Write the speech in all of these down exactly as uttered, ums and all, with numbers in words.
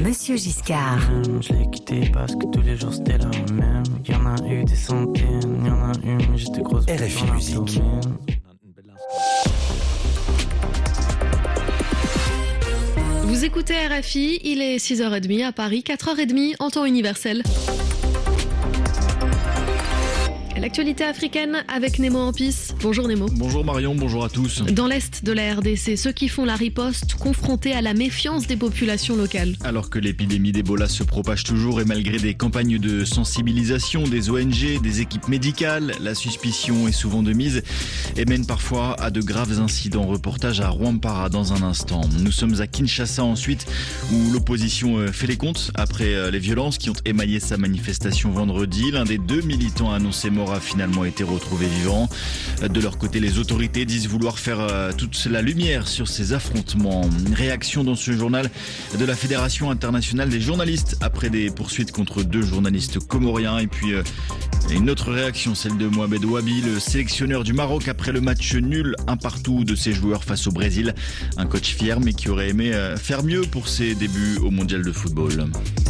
Monsieur Giscard. Je l'ai quitté parce que tous les jours c'était la même. Il y en a eu des centaines, il y en a une, mais j'étais grosse. R F I Musique. Vous écoutez R F I, il est six heures trente à Paris, quatre heures trente en temps universel. L'actualité africaine avec Nemo Ampis. Bonjour Nemo. Bonjour Marion, bonjour à tous. Dans l'est de la R D C, ceux qui font la riposte confrontés à la méfiance des populations locales. Alors que l'épidémie d'Ebola se propage toujours et malgré des campagnes de sensibilisation des O N G, des équipes médicales, la suspicion est souvent de mise et mène parfois à de graves incidents. Reportage à Rwampara dans un instant. Nous sommes à Kinshasa ensuite où l'opposition fait les comptes après les violences qui ont émaillé sa manifestation vendredi. L'un des deux militants a annoncé mort a finalement été retrouvé vivant. De leur côté, les autorités disent vouloir faire toute la lumière sur ces affrontements. Réaction dans ce journal de la Fédération internationale des journalistes après des poursuites contre deux journalistes comoriens. Et puis une autre réaction, celle de Mohamed Ouabi, le sélectionneur du Maroc après le match nul un partout de ses joueurs face au Brésil. Un coach fier mais qui aurait aimé faire mieux pour ses débuts au mondial de football.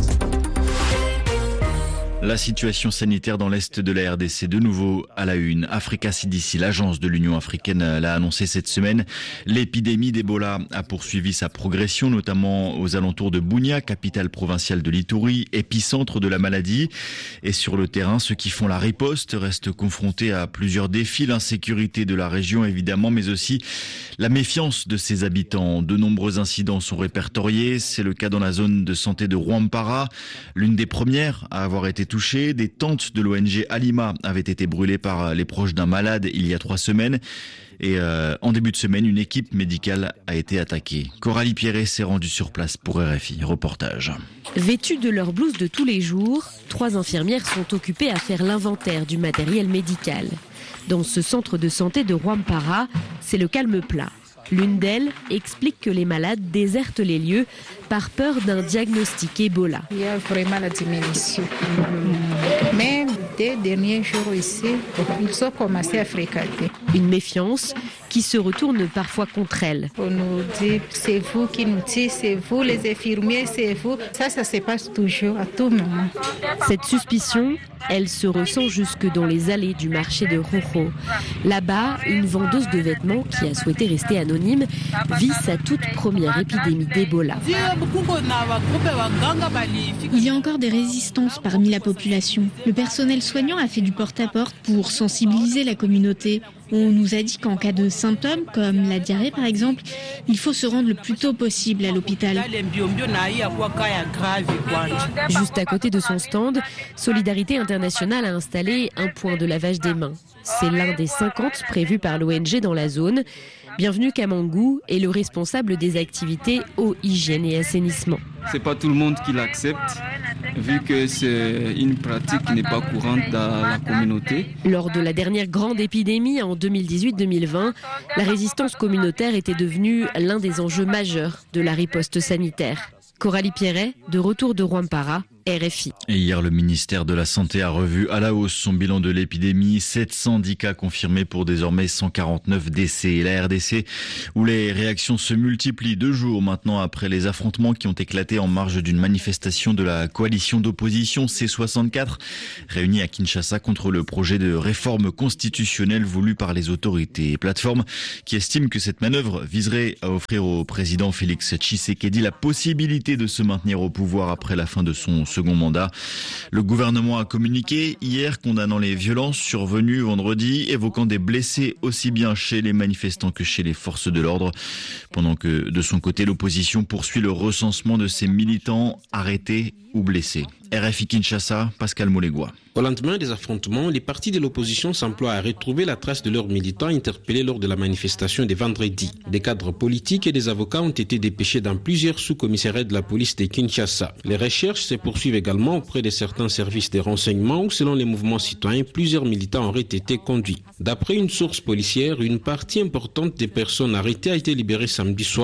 La situation sanitaire dans l'est de la R D C, de nouveau à la une. Africa C D C, l'agence de l'Union africaine, l'a annoncé cette semaine. L'épidémie d'Ebola a poursuivi sa progression, notamment aux alentours de Bunia, capitale provinciale de l'Ituri, épicentre de la maladie. Et sur le terrain, ceux qui font la riposte restent confrontés à plusieurs défis. L'insécurité de la région, évidemment, mais aussi la méfiance de ses habitants. De nombreux incidents sont répertoriés. C'est le cas dans la zone de santé de Rwampara, l'une des premières à avoir été touchées. Des tentes de l'O N G Alima avaient été brûlées par les proches d'un malade il y a trois semaines. Et euh, en début de semaine, une équipe médicale a été attaquée. Coralie Pierret s'est rendue sur place pour R F I. Reportage. Vêtues de leur blouse de tous les jours, trois infirmières sont occupées à faire l'inventaire du matériel médical. Dans ce centre de santé de Rwampara, c'est le calme plat. L'une d'elles explique que les malades désertent les lieux par peur d'un diagnostic Ebola. Il y a vraiment la diminution. Mais des derniers jours ici, ils ont commencé à fréquenter. Une méfiance qui se retourne parfois contre elles. On nous dit, c'est vous qui nous dites, c'est vous les infirmiers, c'est vous. Ça, ça se passe toujours, à tout moment. Cette suspicion, elle se ressent jusque dans les allées du marché de Rojo. Là-bas, une vendeuse de vêtements qui a souhaité rester anonyme vit sa toute première épidémie d'Ebola. Il y a encore des résistances parmi la population. Le personnel soignant a fait du porte-à-porte pour sensibiliser la communauté. On nous a dit qu'en cas de symptômes, comme la diarrhée par exemple, il faut se rendre le plus tôt possible à l'hôpital. Juste à côté de son stand, Solidarité Internationale a installé un point de lavage des mains. C'est l'un des cinquante prévus par l'O N G dans la zone. Bienvenue Kamangou est le responsable des activités eau, hygiène et assainissement. C'est pas tout le monde qui l'accepte, vu que c'est une pratique qui n'est pas courante dans la communauté. Lors de la dernière grande épidémie en deux mille dix-huit deux mille vingt, la résistance communautaire était devenue l'un des enjeux majeurs de la riposte sanitaire. Coralie Pierret, de retour de Rwampara, R F I. Et hier, le ministère de la Santé a revu à la hausse son bilan de l'épidémie. sept cents cas confirmés pour désormais cent quarante-neuf décès. Et la R D C, où les réactions se multiplient deux jours maintenant après les affrontements qui ont éclaté en marge d'une manifestation de la coalition d'opposition C soixante-quatre, réunie à Kinshasa contre le projet de réforme constitutionnelle voulu par les autorités. Plateforme qui estime que cette manœuvre viserait à offrir au président Félix Tshisekedi la possibilité de se maintenir au pouvoir après la fin de son second mandat. Le gouvernement a communiqué hier condamnant les violences survenues vendredi, évoquant des blessés aussi bien chez les manifestants que chez les forces de l'ordre. Pendant que de son côté, l'opposition poursuit le recensement de ses militants arrêtés ou blessés. R F I Kinshasa, Pascal Molegua. Au lendemain des affrontements, les partis de l'opposition s'emploient à retrouver la trace de leurs militants interpellés lors de la manifestation de vendredi. Des cadres politiques et des avocats ont été dépêchés dans plusieurs sous-commissariats de la police de Kinshasa. Les recherches se poursuivent également auprès de certains services de renseignement où, selon les mouvements citoyens, plusieurs militants auraient été conduits. D'après une source policière, une partie importante des personnes arrêtées a été libérée samedi soir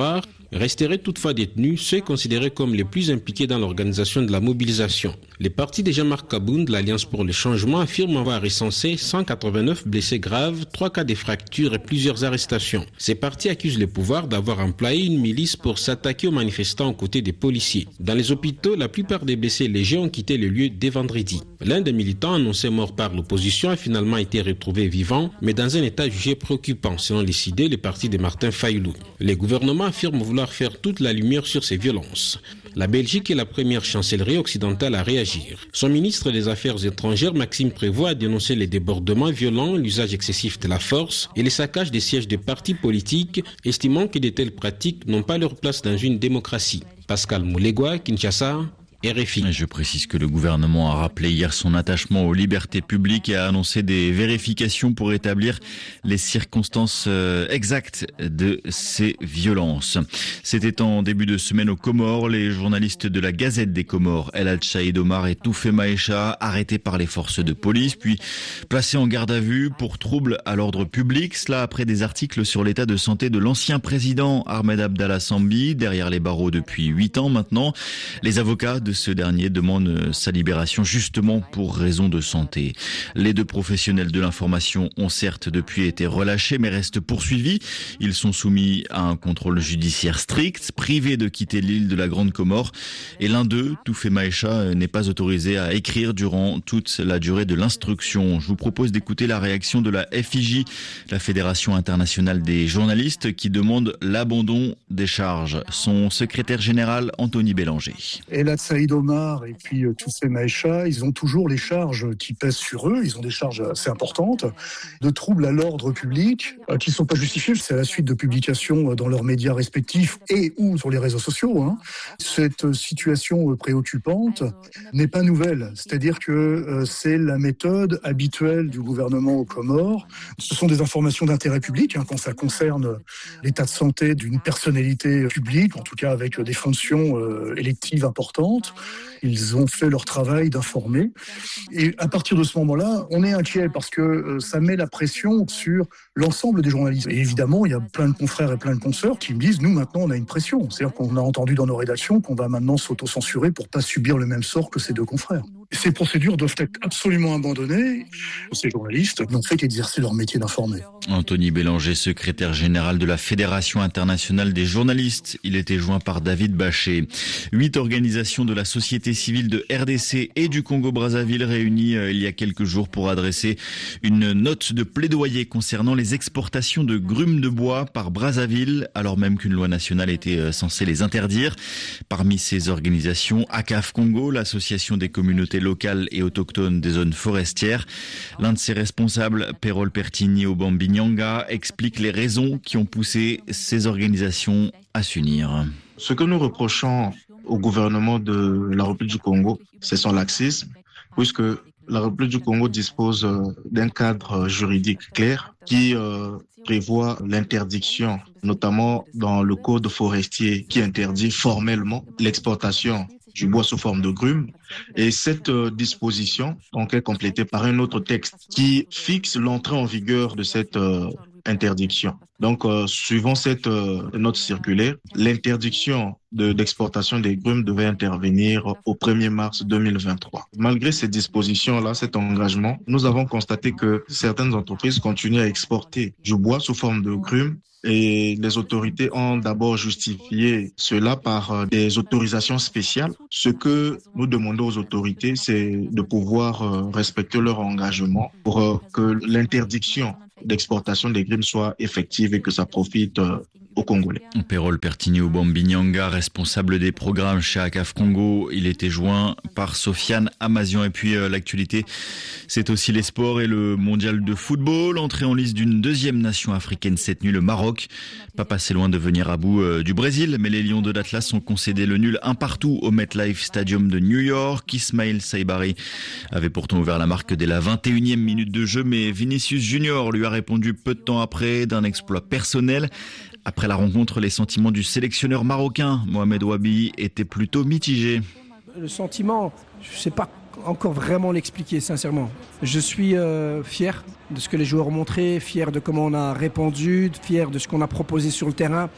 Resteraient toutefois détenus ceux considérés comme les plus impliqués dans l'organisation de la mobilisation. Les partis de Jean-Marc Kaboun de l'Alliance pour le changement affirment avoir recensé cent quatre-vingt-neuf blessés graves, trois cas de fractures et plusieurs arrestations. Ces partis accusent le pouvoir d'avoir employé une milice pour s'attaquer aux manifestants aux côtés des policiers. Dans les hôpitaux, la plupart des blessés légers ont quitté le lieu dès vendredi. L'un des militants annoncé mort par l'opposition a finalement été retrouvé vivant, mais dans un état jugé préoccupant, selon les C I D, les partis de Martin Fayoulou. Les gouvernements affirment vouloir faire toute la lumière sur ces violences. La Belgique est la première chancellerie occidentale à réagir. Son ministre des Affaires étrangères, Maxime Prévost, a dénoncé les débordements violents, l'usage excessif de la force et les saccages des sièges des partis politiques, estimant que de telles pratiques n'ont pas leur place dans une démocratie. Pascal Moulegua, Kinshasa, R F I. Je précise que le gouvernement a rappelé hier son attachement aux libertés publiques et a annoncé des vérifications pour établir les circonstances exactes de ces violences. C'était en début de semaine aux Comores. Les journalistes de la Gazette des Comores, El Hadj Saïd Omar et Toufé Maïcha, arrêtés par les forces de police, puis placés en garde à vue pour troubles à l'ordre public. Cela après des articles sur l'état de santé de l'ancien président Ahmed Abdallah Sambi, derrière les barreaux depuis huit ans maintenant. Les avocats de ce dernier demande sa libération justement pour raison de santé. Les deux professionnels de l'information ont certes depuis été relâchés mais restent poursuivis. Ils sont soumis à un contrôle judiciaire strict, privés de quitter l'île de la Grande Comore et l'un d'eux, Toufé Maïcha, n'est pas autorisé à écrire durant toute la durée de l'instruction. Je vous propose d'écouter la réaction de la F I J, la Fédération internationale des journalistes, qui demande l'abandon des charges. Son secrétaire général, Anthony Bélanger. El Hadj Saïd Omar et puis euh, Toufé Maïcha, ils ont toujours les charges qui pèsent sur eux, ils ont des charges assez importantes, de troubles à l'ordre public, euh, qui ne sont pas justifiés, c'est à la suite de publications dans leurs médias respectifs et ou sur les réseaux sociaux. Hein. Cette situation préoccupante n'est pas nouvelle, c'est-à-dire que euh, c'est la méthode habituelle du gouvernement aux Comores. Ce sont des informations d'intérêt public, hein, quand ça concerne l'état de santé d'une personnalité publique, en tout cas avec des fonctions euh, électives importantes. Ils ont fait leur travail d'informer. Et à partir de ce moment-là, on est inquiet parce que euh, ça met la pression sur l'ensemble des journalistes. Et évidemment, il y a plein de confrères et plein de consoeurs qui me disent, nous maintenant, on a une pression. C'est-à-dire qu'on a entendu dans nos rédactions qu'on va maintenant s'auto-censurer pour pas subir le même sort que ces deux confrères. Ces procédures doivent être absolument abandonnées. Ces journalistes n'ont fait qu'exercer leur métier d'informer. Anthony Bélanger, secrétaire général de la Fédération internationale des journalistes. Il était joint par David Bachet. Huit organisations de la société civile de R D C et du Congo-Brazzaville réunies il y a quelques jours pour adresser une note de plaidoyer concernant les exportations de grumes de bois par Brazzaville, alors même qu'une loi nationale était censée les interdire. Parmi ces organisations, A C A F Congo, l'association des communautés locales et autochtones des zones forestières. L'un de ses responsables, Pérol Pertigny Obambinyanga, explique les raisons qui ont poussé ces organisations à s'unir. Ce que nous reprochons au gouvernement de la République du Congo, c'est son laxisme, puisque la République du Congo dispose d'un cadre juridique clair qui euh, prévoit l'interdiction, notamment dans le code forestier qui interdit formellement l'exportation du bois sous forme de grumes. Et cette euh, disposition donc, est complétée par un autre texte qui fixe l'entrée en vigueur de cette euh, interdiction. Donc, euh, suivant cette euh, note circulaire, l'interdiction de, d'exportation des grumes devait intervenir au premier mars deux mille vingt-trois. Malgré ces dispositions-là, cet engagement, nous avons constaté que certaines entreprises continuent à exporter du bois sous forme de grumes. Et les autorités ont d'abord justifié cela par des autorisations spéciales. Ce que nous demandons aux autorités, c'est de pouvoir respecter leur engagement pour que l'interdiction d'exportation des grumes soit effective et que ça profite aux Congolais. Pérol Pertigny Obambinyanga, responsable des programmes chez A C A F Congo, il était joint par Sofiane Amazian. Et puis euh, l'actualité, c'est aussi les sports et le mondial de football. Entrée en lice d'une deuxième nation africaine cette nuit, le Maroc. Pas passé loin de venir à bout euh, du Brésil, mais les Lions de l'Atlas ont concédé le nul un partout au MetLife Stadium de New York. Ismaël Saibari avait pourtant ouvert la marque dès la vingt et unième minute de jeu, mais Vinicius Junior lui a répondu peu de temps après d'un exploit personnel. Après la rencontre, les sentiments du sélectionneur marocain, Mohamed Wabi, étaient plutôt mitigés. Le sentiment, je ne sais pas encore vraiment l'expliquer, sincèrement. Je suis euh, fier de ce que les joueurs ont montré, fier de comment on a répondu, fier de ce qu'on a proposé sur le terrain.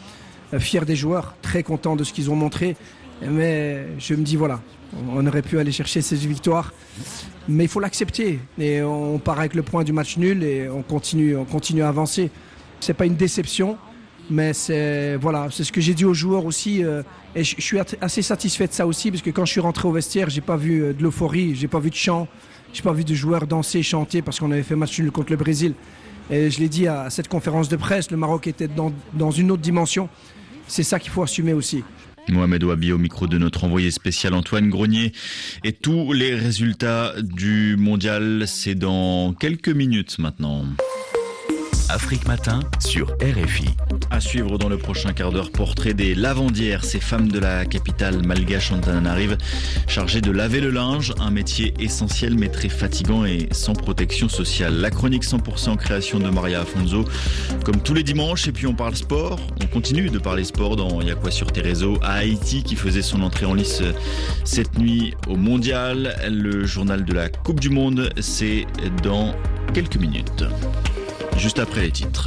fier des joueurs, très content de ce qu'ils ont montré. Mais je me dis, voilà, on aurait pu aller chercher ces victoires. Mais il faut l'accepter. Et on part avec le point du match nul et on continue, on continue à avancer. C'est pas une déception, mais c'est, voilà, c'est ce que j'ai dit aux joueurs aussi. Euh, et je, je suis assez satisfait de ça aussi, parce que quand je suis rentré au vestiaire, j'ai pas vu de l'euphorie, j'ai pas vu de chant, j'ai pas vu de joueurs danser, chanter, parce qu'on avait fait match nul contre le Brésil. Et je l'ai dit à cette conférence de presse, le Maroc était dans, dans une autre dimension. C'est ça qu'il faut assumer aussi. Mohamed Ouabi au micro de notre envoyé spécial Antoine Grenier. Et tous les résultats du mondial, c'est dans quelques minutes maintenant. Afrique Matin sur R F I. À suivre dans le prochain quart d'heure, portrait des lavandières, ces femmes de la capitale malgache Antananarive, chargées de laver le linge, un métier essentiel mais très fatigant et sans protection sociale. La chronique cent pour cent création de Maria Afonso, comme tous les dimanches, et puis on parle sport. On continue de parler sport dans Y'a quoi sur tes réseaux, à Haïti qui faisait son entrée en lice cette nuit au mondial. Le journal de la Coupe du Monde, c'est dans quelques minutes. Juste après les titres.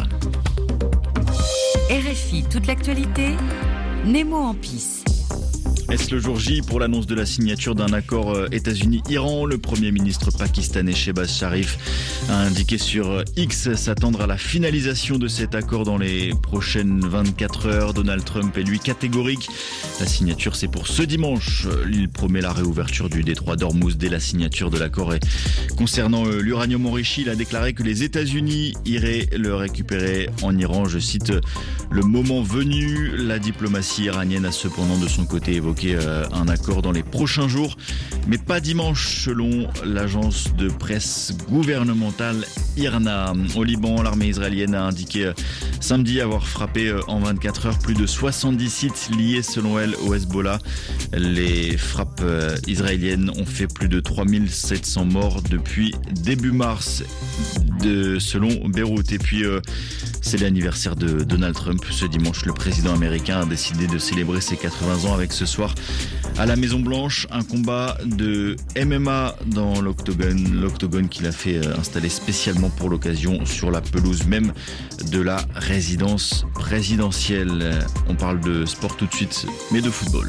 R F I, toute l'actualité, Nemo en pisse. Est-ce le jour J pour l'annonce de la signature d'un accord États-Unis-Iran? Le Premier ministre pakistanais Shehbaz Sharif a indiqué sur X s'attendre à la finalisation de cet accord dans les prochaines vingt-quatre heures. Donald Trump est lui catégorique. La signature, c'est pour ce dimanche. Il promet la réouverture du détroit d'Ormuz dès la signature de l'accord. Et concernant l'uranium enrichi, il a déclaré que les États-Unis iraient le récupérer en Iran. Je cite, le moment venu, la diplomatie iranienne a cependant de son côté évoqué un accord dans les prochains jours, mais pas dimanche selon l'agence de presse gouvernementale I R N A. Au Liban, l'armée israélienne a indiqué samedi avoir frappé en vingt-quatre heures plus de soixante-dix sites liés selon elle au Hezbollah. Les frappes israéliennes ont fait plus de trois mille sept cents morts depuis début mars de, selon Beyrouth. Et puis euh, c'est l'anniversaire de Donald Trump. Ce dimanche, le président américain a décidé de célébrer ses quatre-vingts ans avec ce soir à la Maison Blanche, un combat de M M A dans l'octogone, l'octogone qu'il a fait installer spécialement pour l'occasion sur la pelouse même de la résidence présidentielle. On parle de sport tout de suite, mais de football.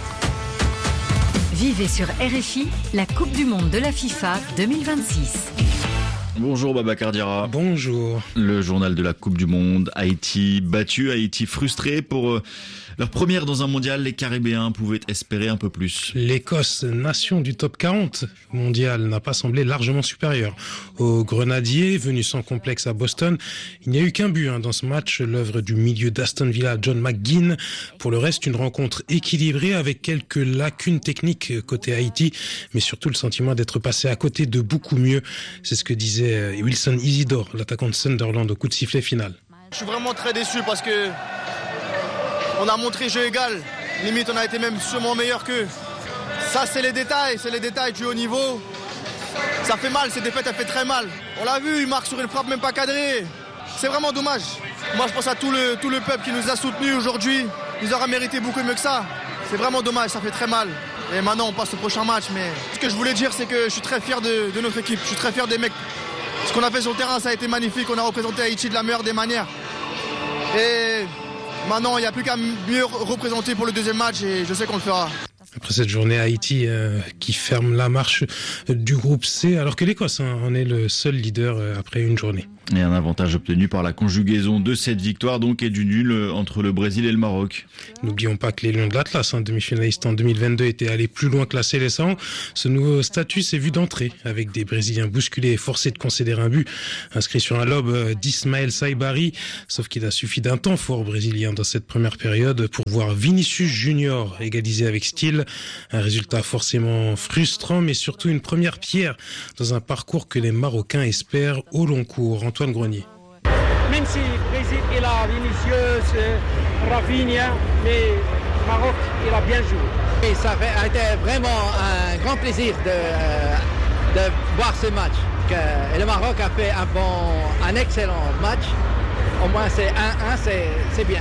Vivez sur R F I la Coupe du Monde de la FIFA deux mille vingt-six. Bonjour Babacar Diarra. Bonjour. Le journal de la Coupe du Monde, Haïti battu, Haïti frustré pour euh, leur première dans un mondial. Les Caribéens pouvaient espérer un peu plus. L'Écosse, nation du top quarante mondial, n'a pas semblé largement supérieure aux Grenadiers, venus sans complexe à Boston. Il n'y a eu qu'un but hein, dans ce match, l'œuvre du milieu d'Aston Villa, John McGinn. Pour le reste, une rencontre équilibrée avec quelques lacunes techniques côté Haïti, mais surtout le sentiment d'être passé à côté de beaucoup mieux. C'est ce que disait Wilson Isidore, l'attaquant de Sunderland, au coup de sifflet final. Je suis vraiment très déçu parce que on a montré jeu égal. Limite, on a été même sûrement meilleur qu'eux. Ça, c'est les détails, c'est les détails du haut niveau. Ça fait mal, cette défaite, elle fait très mal. On l'a vu, il marque sur une frappe même pas cadrée. C'est vraiment dommage. Moi, je pense à tout le, tout le peuple qui nous a soutenus aujourd'hui. Ils auraient mérité beaucoup mieux que ça. C'est vraiment dommage, ça fait très mal. Et maintenant, on passe au prochain match. Mais ce que je voulais dire, c'est que je suis très fier de, de notre équipe. Je suis très fier des mecs. Ce qu'on a fait sur le terrain, ça a été magnifique. On a représenté Haïti de la meilleure des manières. Et maintenant, il n'y a plus qu'à mieux représenter pour le deuxième match et je sais qu'on le fera. Après cette journée, Haïti euh, qui ferme la marche du groupe C, alors que l'Écosse hein, en est le seul leader euh, après une journée. Et un avantage obtenu par la conjugaison de cette victoire donc et du nul entre le Brésil et le Maroc. N'oublions pas que les Lions de l'Atlas, hein, demi-finalistes en deux mille vingt-deux, étaient allés plus loin que la Seleção. Ce nouveau statut s'est vu d'entrée avec des Brésiliens bousculés et forcés de concéder un but inscrit sur un lob d'Ismaël Saibari. Sauf qu'il a suffi d'un temps fort brésilien dans cette première période pour voir Vinicius Junior égaliser avec style. Un résultat forcément frustrant, mais surtout une première pierre dans un parcours que les Marocains espèrent au long cours. Antoine Grenier. Même si le Brésil il a Vinicius, Rafinha, mais le Maroc il a bien joué. Et ça a été vraiment un grand plaisir de, de voir ce match. Que le Maroc a fait un, bon, un excellent match. Au moins c'est un un, c'est, c'est bien.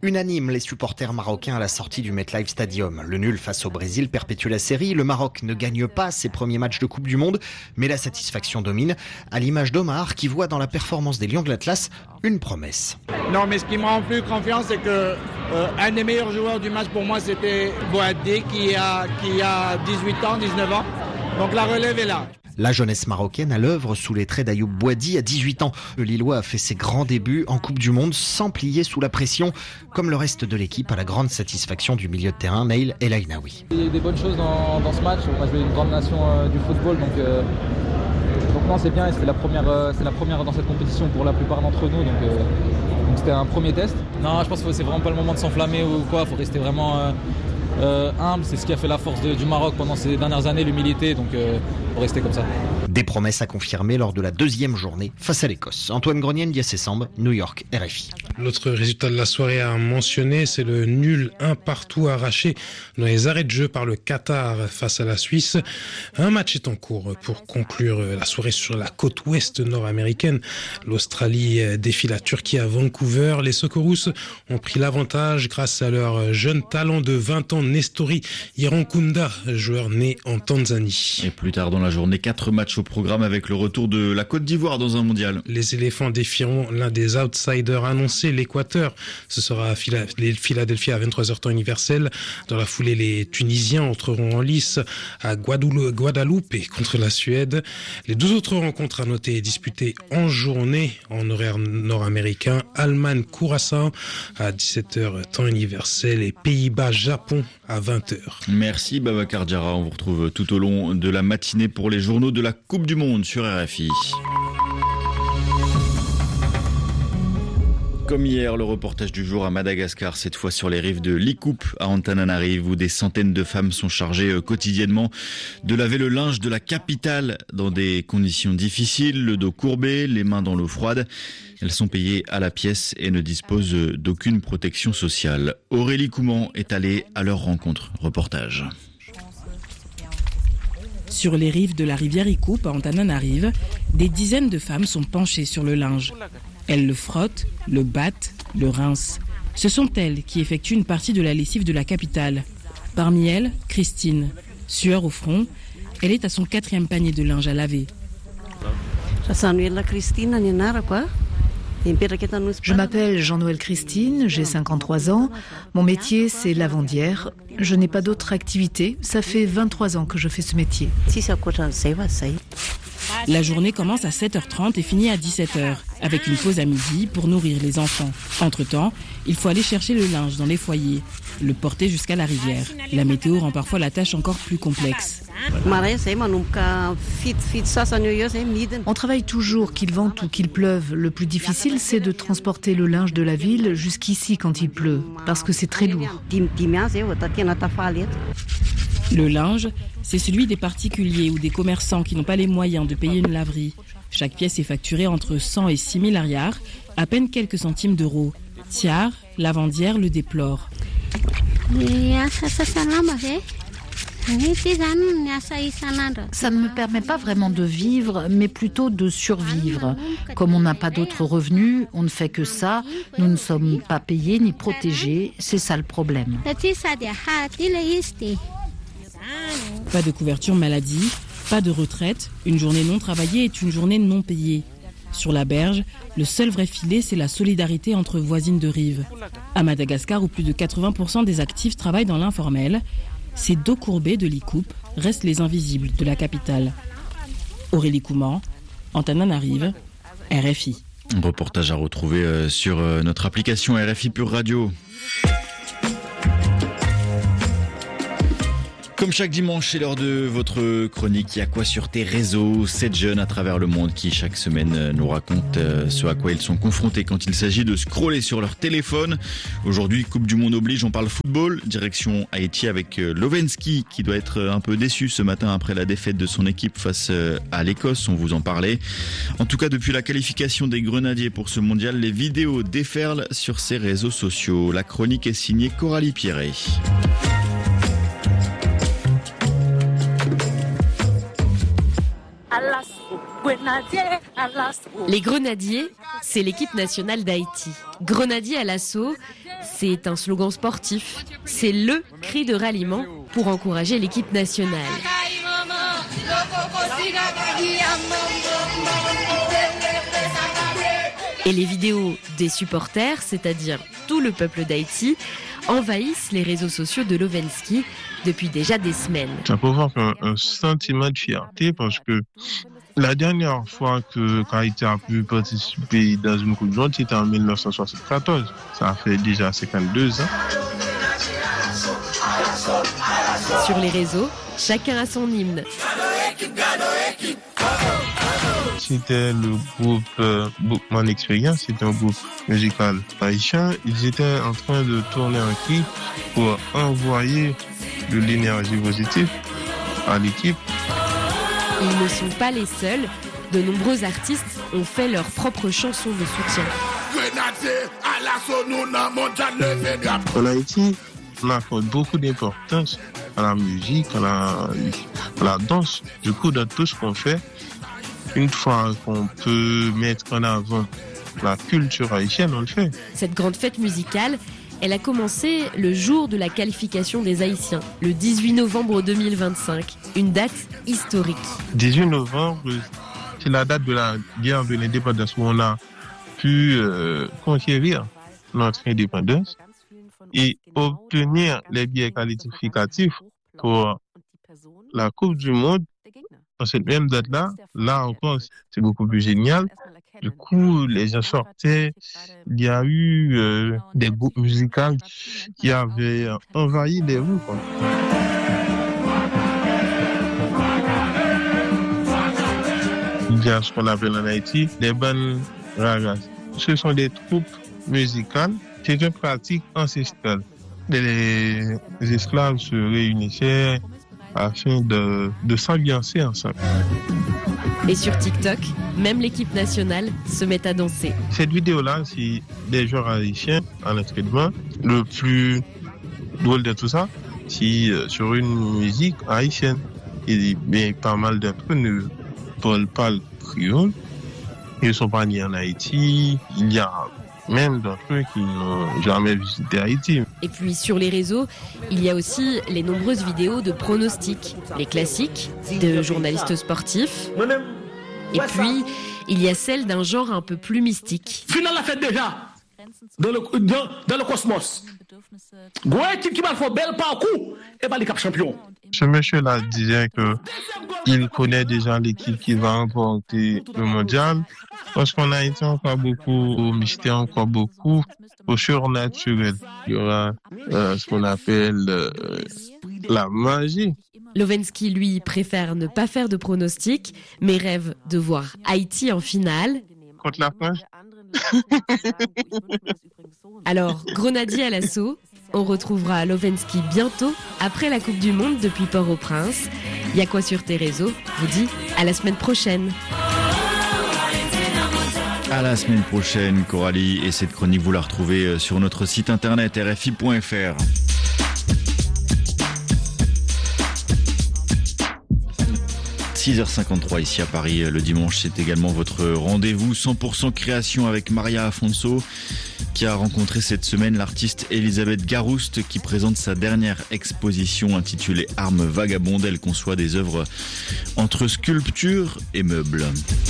Unanime, les supporters marocains à la sortie du MetLife Stadium. Le nul face au Brésil perpétue la série. Le Maroc ne gagne pas ses premiers matchs de Coupe du Monde, mais la satisfaction domine, à l'image d'Omar qui voit dans la performance des Lions de l'Atlas une promesse. Non, mais ce qui me rend plus confiance, c'est que euh, un des meilleurs joueurs du match pour moi, c'était Boadé qui a, qui a dix-huit ans, dix-neuf ans. Donc la relève est là. La jeunesse marocaine à l'œuvre sous les traits d'Ayoub Boadi à dix-huit ans. Le Lillois a fait ses grands débuts en Coupe du Monde sans plier sous la pression, comme le reste de l'équipe à la grande satisfaction du milieu de terrain Naïl El Ainaoui. Il y a eu des bonnes choses dans, dans ce match. On a joué une grande nation euh, du football, donc, euh, donc non, c'est bien. Et c'est la première, euh, c'est la première dans cette compétition pour la plupart d'entre nous. Donc, euh, donc c'était un premier test. Non, je pense que c'est vraiment pas le moment de s'enflammer ou quoi. Il faut rester vraiment euh, euh, humble. C'est ce qui a fait la force de, du Maroc pendant ces dernières années, l'humilité. Donc euh, faut rester comme ça. Des promesses à confirmer lors de la deuxième journée face à l'Écosse. Antoine Grenier, Ndiassé Samb, New York, R F I. L'autre résultat de la soirée à mentionner, c'est le nul un partout arraché dans les arrêts de jeu par le Qatar face à la Suisse. Un match est en cours pour conclure la soirée sur la côte ouest nord-américaine. L'Australie défie la Turquie à Vancouver. Les Socceroos ont pris l'avantage grâce à leur jeune talent de vingt ans, Nestori Irankunda, joueur né en Tanzanie. Et plus tard dans la journée, quatre matchs au programme avec le retour de la Côte d'Ivoire dans un mondial. Les éléphants défieront l'un des outsiders annoncés, l'Équateur. Ce sera à Philadelphie à vingt-trois heures temps universel. Dans la foulée, les Tunisiens entreront en lice à Guadeloupe contre la Suède. Les deux autres rencontres à noter disputées en journée en horaire nord-américain. Allemagne, Curaçao à dix-sept heures temps universel et Pays-Bas, Japon à vingt heures. Merci Babacar Diarra. On vous retrouve tout au long de la matinée pour les journaux de la Coupe du Monde sur R F I. Comme hier, le reportage du jour à Madagascar, cette fois sur les rives de l'Ikoup à Antananarive, où des centaines de femmes sont chargées quotidiennement de laver le linge de la capitale dans des conditions difficiles, le dos courbé, les mains dans l'eau froide. Elles sont payées à la pièce et ne disposent d'aucune protection sociale. Aurélie Couman est allée à leur rencontre. Reportage. Sur les rives de la rivière Ikoup à Antananarive, des dizaines de femmes sont penchées sur le linge. Elles le frottent, le battent, le rincent. Ce sont elles qui effectuent une partie de la lessive de la capitale. Parmi elles, Christine. Sueur au front, elle est à son quatrième panier de linge à laver. Je m'appelle Jean-Noël Christine, j'ai cinquante-trois ans. Mon métier, c'est lavandière. Je n'ai pas d'autre activité. Ça fait vingt-trois ans que je fais ce métier. La journée commence à sept heures trente et finit à dix-sept heures, avec une pause à midi pour nourrir les enfants. Entre-temps, il faut aller chercher le linge dans les foyers, le porter jusqu'à la rivière. La météo rend parfois la tâche encore plus complexe. On travaille toujours, qu'il vente ou qu'il pleuve. Le plus difficile, c'est de transporter le linge de la ville jusqu'ici quand il pleut, parce que c'est très lourd. Le linge, c'est celui des particuliers ou des commerçants qui n'ont pas les moyens de payer une laverie. Chaque pièce est facturée entre cent et six mille arrières, à peine quelques centimes d'euros. Tiar, lavandière, le déplore. Ça ne me permet pas vraiment de vivre, mais plutôt de survivre. Comme on n'a pas d'autres revenus, on ne fait que ça. Nous ne sommes pas payés ni protégés. C'est ça le problème. Pas de couverture maladie, pas de retraite. Une journée non travaillée est une journée non payée. Sur la berge, le seul vrai filet, c'est la solidarité entre voisines de rive. À Madagascar, où plus de quatre-vingts pour cent des actifs travaillent dans l'informel, ces dos courbés de l'Ikoup restent les invisibles de la capitale. Aurélie Couman, Antananarive, R F I. Un reportage à retrouver sur notre application R F I Pure Radio. Comme chaque dimanche, c'est l'heure de votre chronique. Il y a quoi sur tes réseaux? Sept jeunes à travers le monde qui, chaque semaine, nous racontent ce à quoi ils sont confrontés quand il s'agit de scroller sur leur téléphone. Aujourd'hui, Coupe du Monde oblige, on parle football. Direction Haïti avec Lovensky, qui doit être un peu déçu ce matin après la défaite de son équipe face à l'Écosse. On vous en parlait. En tout cas, depuis la qualification des Grenadiers pour ce mondial, les vidéos déferlent sur ses réseaux sociaux. La chronique est signée Coralie Pierret. Les Grenadiers, c'est l'équipe nationale d'Haïti. Grenadiers à l'assaut, C'est un slogan sportif. C'est le cri de ralliement pour encourager l'équipe nationale. Et les vidéos des supporters, c'est-à-dire tout le peuple d'Haïti, envahissent les réseaux sociaux de Lowensky depuis déjà des semaines. Ça provoque un, un sentiment de fierté parce que la dernière fois que Haïti a pu participer dans une Coupe du Monde, c'était en mille neuf cent soixante-quatorze. Ça fait déjà cinquante-deux ans. Sur les réseaux, chacun a son hymne. C'était le groupe euh, Bookman Experience, c'était un groupe musical haïtien. Ils étaient en train de tourner un clip pour envoyer de l'énergie positive à l'équipe. Ils ne sont pas les seuls. De nombreux artistes ont fait leurs propres chansons de soutien. En Haïti, on accorde beaucoup d'importance à la musique, à la, à la danse. Du coup, dans tout ce qu'on fait, une fois qu'on peut mettre en avant la culture haïtienne, on le fait. Cette grande fête musicale, elle a commencé le jour de la qualification des Haïtiens, le dix-huit novembre deux mille vingt-cinq, une date historique. dix-huit novembre, c'est la date de la guerre de l'indépendance où on a pu euh, conquérir notre indépendance et obtenir les billets qualificatifs pour la Coupe du Monde. Dans cette même date-là, là encore, c'est beaucoup plus génial. Du coup, les gens sortaient. Il y a eu euh, des groupes musicaux qui avaient envahi les rues, quoi. Il y a ce qu'on appelle en Haïti des bandes ragas. Ce sont des troupes musicales. C'est une pratique ancestrale. Les esclaves se réunissaient afin de, de s'ambiancer ensemble. Et sur TikTok, même l'équipe nationale se met à danser. Cette vidéo-là, c'est des joueurs haïtiens en entraînement. Le plus drôle de tout ça, c'est sur une musique haïtienne. Et bien, pas mal d'entre eux ne parlent pas le créole. Ils ne sont pas nés en Haïti. Il y a même d'entre eux qui n'ont jamais visité Haïti. Et puis sur les réseaux, il y a aussi les nombreuses vidéos de pronostics, les classiques de journalistes sportifs. Et puis, il y a celle d'un genre un peu plus mystique. Finale la fête déjà dans le, dans, dans le cosmos. Gros équipe qui va faire bel parcours et va les cap champion. Ce monsieur-là disait que il connaît déjà l'équipe qui va remporter le mondial. Parce qu'on a été encore beaucoup au mystère, encore beaucoup au surnaturel. Il y aura euh, ce qu'on appelle euh, la magie. Lowensky, lui, préfère ne pas faire de pronostics, mais rêve de voir Haïti en finale. Contre la France. Alors, grenadier à l'assaut, on retrouvera Lowensky bientôt, après la Coupe du Monde depuis Port-au-Prince. Il y a quoi sur tes réseaux? Je vous dis à la semaine prochaine. À la semaine prochaine, Coralie. Et cette chronique, vous la retrouvez sur notre site internet R F I point F R. six heures cinquante-trois ici à Paris le dimanche, c'est également votre rendez-vous cent pour cent création avec Maria Afonso qui a rencontré cette semaine l'artiste Elisabeth Garouste qui présente sa dernière exposition intitulée Armes vagabondes. Elle conçoit des œuvres entre sculpture et meubles.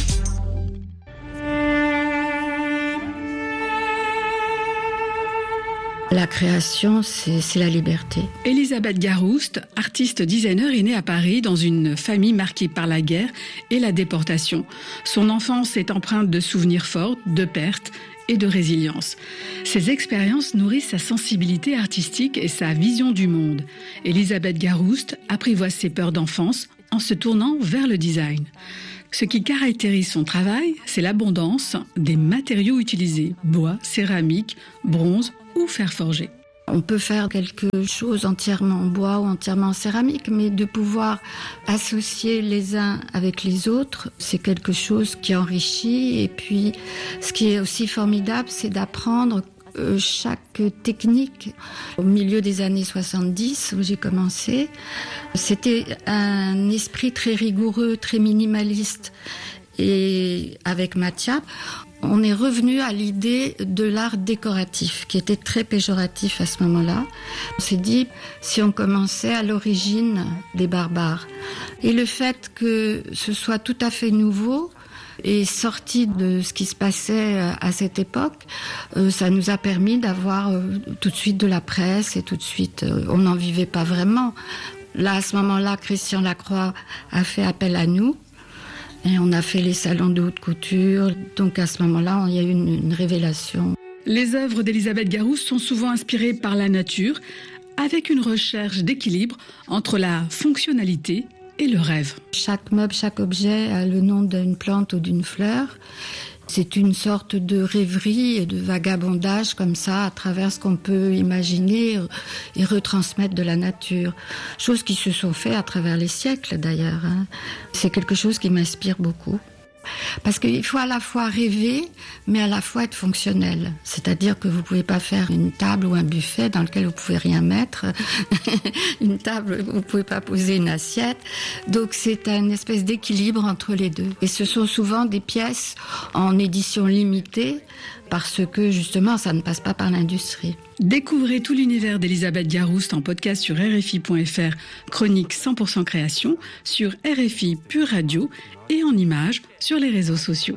La création, c'est, c'est la liberté. Elisabeth Garouste, artiste designer, est née à Paris dans une famille marquée par la guerre et la déportation. Son enfance est empreinte de souvenirs forts, de pertes et de résilience. Ces expériences nourrissent sa sensibilité artistique et sa vision du monde. Elisabeth Garouste apprivoise ses peurs d'enfance en se tournant vers le design. Ce qui caractérise son travail, c'est l'abondance des matériaux utilisés, bois, céramique, bronze ou fer forgé. On peut faire quelque chose entièrement en bois ou entièrement en céramique, mais de pouvoir associer les uns avec les autres, c'est quelque chose qui enrichit. Et puis, ce qui est aussi formidable, c'est d'apprendre euh, chaque technique. Au milieu des années soixante-dix, où j'ai commencé, c'était un esprit très rigoureux, très minimaliste. Et avec Mathia, on est revenu à l'idée de l'art décoratif, qui était très péjoratif à ce moment-là. On s'est dit, si on commençait à l'origine des barbares. Et le fait que ce soit tout à fait nouveau et sorti de ce qui se passait à cette époque, ça nous a permis d'avoir tout de suite de la presse et tout de suite, on n'en vivait pas vraiment. Là, à ce moment-là, Christian Lacroix a fait appel à nous. Et on a fait les salons de haute couture. Donc à ce moment-là, il y a eu une, une révélation. Les œuvres d'Elisabeth Garouste sont souvent inspirées par la nature, avec une recherche d'équilibre entre la fonctionnalité et le rêve. Chaque meuble, chaque objet a le nom d'une plante ou d'une fleur. C'est une sorte de rêverie et de vagabondage comme ça à travers ce qu'on peut imaginer et retransmettre de la nature. Choses qui se sont faites à travers les siècles d'ailleurs. Hein. C'est quelque chose qui m'inspire beaucoup. Parce qu'il faut à la fois rêver, mais à la fois être fonctionnel. C'est-à-dire que vous ne pouvez pas faire une table ou un buffet dans lequel vous ne pouvez rien mettre. Une table, vous ne pouvez pas poser une assiette. Donc c'est une espèce d'équilibre entre les deux. Et ce sont souvent des pièces en édition limitée, parce que justement, ça ne passe pas par l'industrie. Découvrez tout l'univers d'Elisabeth Garouste en podcast sur R F I point F R, chronique cent pour cent création, sur R F I Pure Radio et en images sur les réseaux sociaux.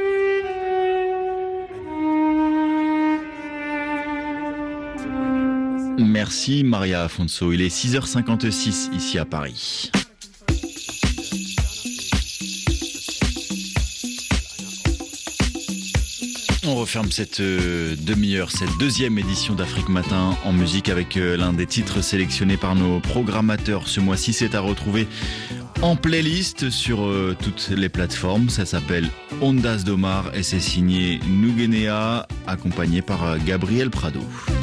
Merci Maria Afonso. Il est six heures cinquante-six ici à Paris. On referme cette euh, demi-heure, cette deuxième édition d'Afrique Matin en musique avec euh, l'un des titres sélectionnés par nos programmateurs ce mois-ci. C'est à retrouver en playlist sur euh, toutes les plateformes. Ça s'appelle Ondas d'Omar et c'est signé Nugenea, accompagné par euh, Gabriel Prado.